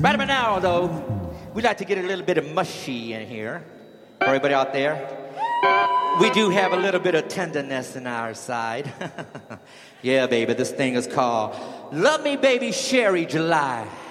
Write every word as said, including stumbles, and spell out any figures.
Right about now, though, we like to get a little bit of mushy in here. For everybody out there, we do have a little bit of tenderness in our side. Yeah, baby, this thing is called Love Me Baby Sherry July.